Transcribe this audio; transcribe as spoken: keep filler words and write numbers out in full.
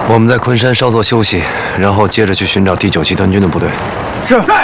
我们在昆山稍作休息，然后接着去寻找第九集团军的部队。 是。在。